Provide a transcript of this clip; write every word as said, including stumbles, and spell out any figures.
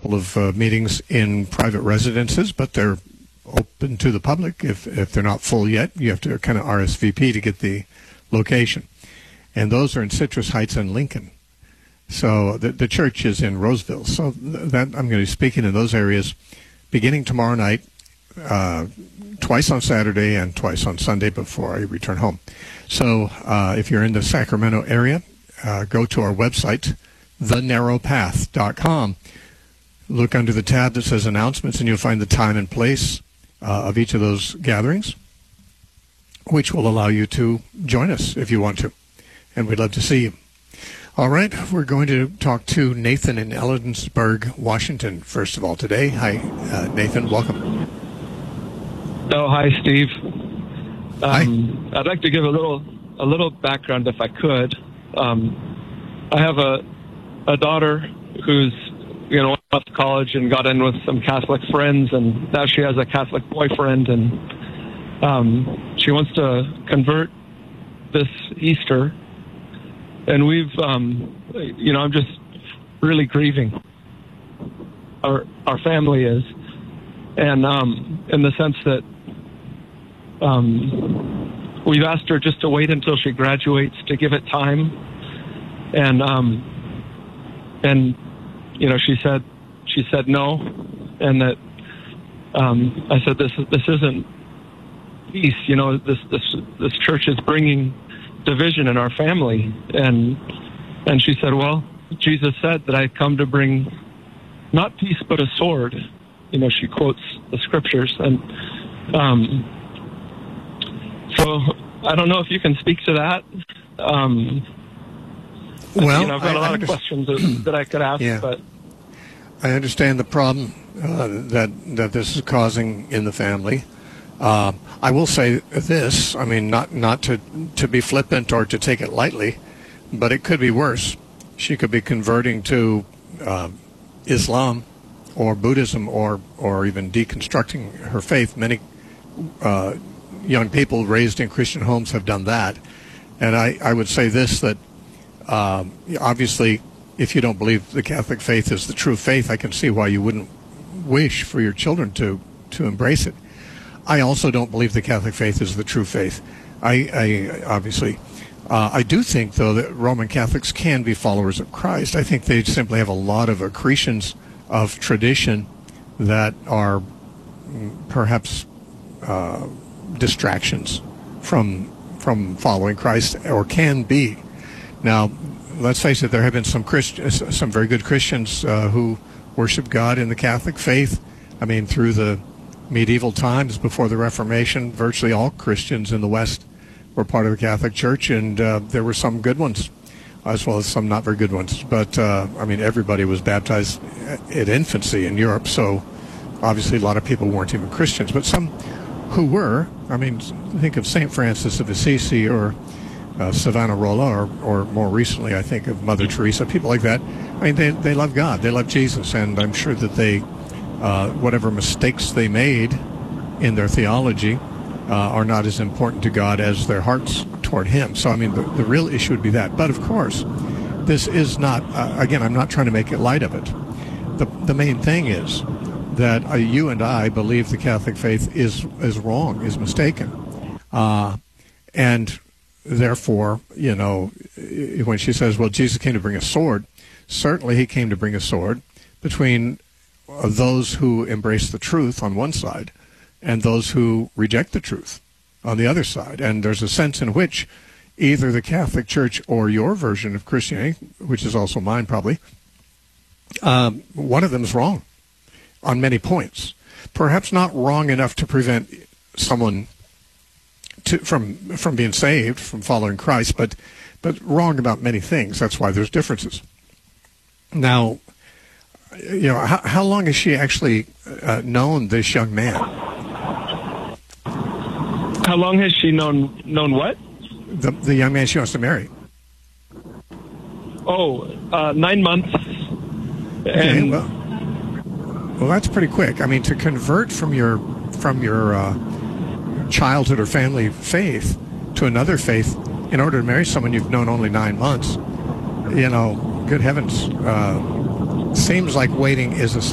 couple of uh, meetings in private residences, but they're open to the public. If if they're not full yet, you have to kind of R S V P to get the location. And those are in Citrus Heights and Lincoln. So the, the church is in Roseville. So that I'm going to be speaking in those areas beginning tomorrow night, uh, twice on Saturday and twice on Sunday before I return home. So uh, if you're in the Sacramento area, uh, go to our website, the narrow path dot com. Look under the tab that says announcements, and you'll find the time and place uh, of each of those gatherings, which will allow you to join us if you want to. And we'd love to see you. All right, we're going to talk to Nathan in Ellensburg, Washington, first of all today. Hi, uh, Nathan. Welcome. Oh, hi, Steve. Hi. Um, I'd like to give a little a little background, if I could. Um, I have a a daughter who's you know went off to college and got in with some Catholic friends, and now she has a Catholic boyfriend, and um, she wants to convert this Easter. And we've, um, you know, I'm just really grieving. Our our family is, and um, in the sense that um, we've asked her just to wait until she graduates to give it time, and um, and you know, she said she said no, and that um, I said this this isn't peace. You know, this this this church is bringing division in our family. And and she said, well, Jesus said that I come to bring not peace but a sword. You know, she quotes the scriptures. And um, so I don't know if you can speak to that. Um, well, you know, I've got I, a lot I of questions that, that I could ask. Yeah. But I understand the problem uh, that, that this is causing in the family. Uh, I will say this, I mean, not not to, to be flippant or to take it lightly, but it could be worse. She could be converting to uh, Islam or Buddhism or, or even deconstructing her faith. Many uh, young people raised in Christian homes have done that. And I, I would say this, that um, obviously if you don't believe the Catholic faith is the true faith, I can see why you wouldn't wish for your children to, to embrace it. I also don't believe the Catholic faith is the true faith. I, I obviously, uh, I do think, though, that Roman Catholics can be followers of Christ. I think they simply have a lot of accretions of tradition that are perhaps uh, distractions from from following Christ, or can be. Now, let's face it, there have been some Christ- some very good Christians uh, who worship God in the Catholic faith. I mean, through the medieval times before the Reformation, virtually all Christians in the West were part of the Catholic Church, and uh, there were some good ones, as well as some not very good ones. But, uh, I mean, everybody was baptized at infancy in Europe, so obviously a lot of people weren't even Christians. But some who were, I mean, think of Saint Francis of Assisi or uh, Savonarola, or, or more recently, I think of Mother Teresa, people like that. I mean, they, they love God, they love Jesus, and I'm sure that they Uh, whatever mistakes they made in their theology uh, are not as important to God as their hearts toward Him. So, I mean, the, the real issue would be that. But, of course, this is not, uh, again, I'm not trying to make it light of it. The, the main thing is that uh, you and I believe the Catholic faith is, is wrong, is mistaken. Uh, and, therefore, you know, when she says, well, Jesus came to bring a sword, certainly He came to bring a sword between of those who embrace the truth on one side and those who reject the truth on the other side. And there's a sense in which either the Catholic Church or your version of Christianity, which is also mine probably, um, one of them is wrong on many points. Perhaps not wrong enough to prevent someone to, from from being saved, from following Christ, but but wrong about many things. That's why there's differences. Now, you know, how, how long has she actually uh, known this young man? how long has she known known what? The the young man she wants to marry. Oh, uh, nine months. Okay, And well, well, that's pretty quick. I mean, to convert from your from your uh, childhood or family faith to another faith in order to marry someone you've known only nine months, you know, good heavens, uh, seems like waiting is a